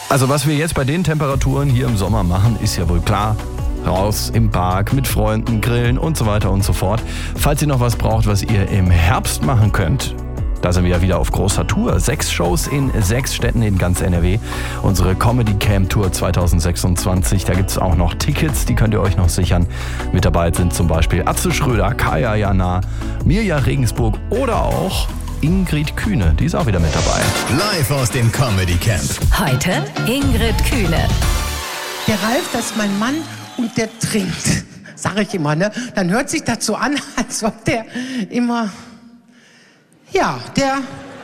Also was wir jetzt bei den Temperaturen hier im Sommer machen, ist ja wohl klar. Raus im Park, mit Freunden, grillen und so weiter und so fort. Falls ihr noch was braucht, was ihr im Herbst machen könnt, da sind wir ja wieder auf großer Tour. 6 Shows in 6 Städten in ganz NRW. Unsere Comedy Camp Tour 2026. Da gibt es auch noch Tickets, die könnt ihr euch noch sichern. Mit dabei sind zum Beispiel Atze Schröder, Kaya Jana, Mirja Regensburg oder auch Ingrid Kühne. Die ist auch wieder mit dabei. Live aus dem Comedy Camp. Heute Ingrid Kühne. Der Ralf, das ist mein Mann und der trinkt. Sag ich immer, ne? Dann hört sich das so an, als ob der immer... Ja, der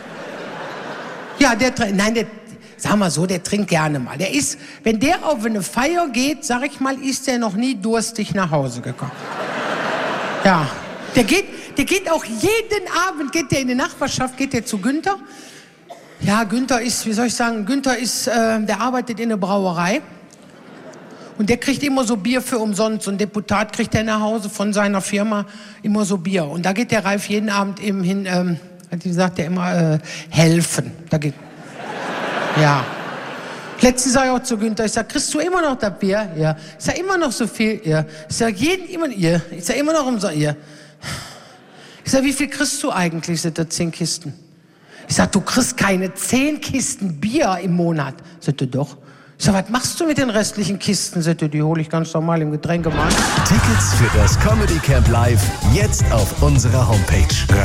trinkt. Nein, sag mal so, der trinkt gerne mal. Der ist, wenn der auf eine Feier geht, sag ich mal, ist der noch nie durstig nach Hause gekommen. Ja, der geht auch jeden Abend, geht der in die Nachbarschaft, geht der zu Günther. Ja, Günther ist, wie soll ich sagen, der arbeitet in der Brauerei. Und der kriegt immer so Bier für umsonst. So ein Deputat kriegt der nach Hause von seiner Firma immer so Bier. Und da geht der Ralf jeden Abend eben hin, wie sagt der immer, helfen. Da geht, ja. Letztens sag ich auch zu Günther, ich sag, kriegst du immer noch das Bier? Ja. Ich sag, immer noch so viel? Ja. Ich sag, ich sag, immer noch umsonst? Ja. Ich sag, wie viel kriegst du eigentlich? Sind das 10 Kisten? Ich sag, du kriegst keine 10 Kisten Bier im Monat. Sagt er, doch. Ich sag, was machst du mit den restlichen Kisten? Sagt er, die hole ich ganz normal im Getränkemarkt. Tickets für das Comedy Camp Live jetzt auf unserer Homepage.